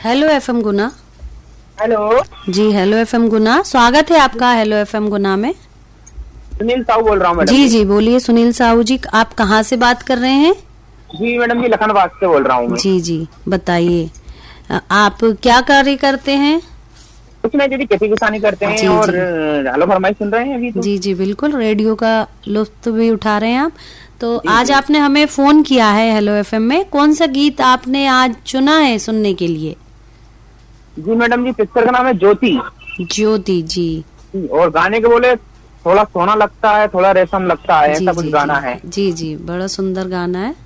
Hello FM गुना। Hello जी hello FM गुना, स्वागत है आपका हेलो एफएम गुना में। सुनील साहू बोल रहा हूँ मैडम। जी जी बोलिए सुनील साहू जी, आप कहाँ से बात कर रहे हैं? जी मैडम जी, लखनऊ से बोल रहा हूँ मैं। जी जी बताइए, आप क्या कार्य करते हैं? कुछ नहीं दीदी, खेती किसानी करते हैं जी और जी हेलो फरमाइश सुन रहे हैं अभी तो। जी जी बिल्कुल, रेडियो का लुत्फ भी उठा रहे हैं आप। तो जी आज जी आपने हमें फोन किया है हेलो एफएम में, कौन सा गीत आपने आज चुना है सुनने के लिए? जी मैडम जी, पिक्चर का नाम है ज्योति। ज्योति जी। और गाने के बोले थोड़ा सोना लगता है, थोड़ा रेशम लगता है, जी ऐसा कुछ जी जी गाना है। जी जी बड़ा सुंदर गाना है।